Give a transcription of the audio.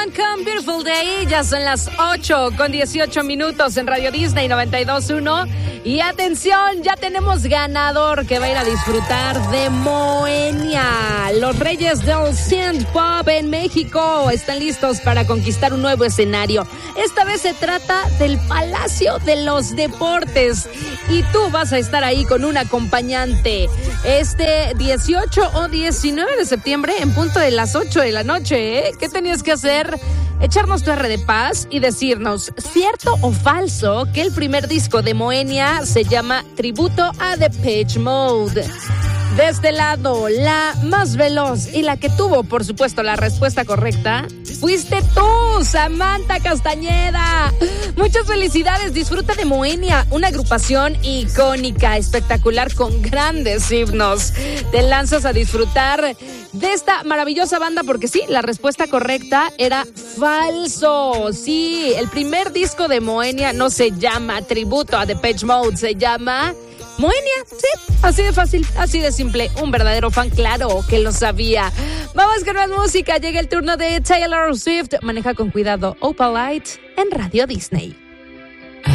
Young con Beautiful Day. Ya son las 8:18 en Radio Disney 92.1. Y atención, ya tenemos ganador que va a ir a disfrutar de Moenia. Los Reyes del Synth Pop en México están listos para conquistar un nuevo escenario. Esta vez se trata del Palacio de los Deportes. Y tú vas a estar ahí con un acompañante. Este 18 o 19 de septiembre en punto de las 8 de la noche. ¿Qué tenías que hacer? Echarnos tu R de paz y decirnos, ¿cierto o falso que el primer disco de Moenia se llama Tributo a Depeche Mode? De este lado, la más veloz y la que tuvo, por supuesto, la respuesta correcta, fuiste tú, Samantha Castañeda. Muchas felicidades, disfruta de Moenia, una agrupación icónica, espectacular, con grandes himnos. Te lanzas a disfrutar de esta maravillosa banda porque sí, la respuesta correcta era falso. Sí, el primer disco de Moenia no se llama Tributo a Depeche Mode, se llama Moenia, sí, así de fácil, así de simple. Un verdadero fan, claro que lo sabía. Vamos con más música, llega el turno de Taylor Swift. Maneja con cuidado, Opalite en Radio Disney.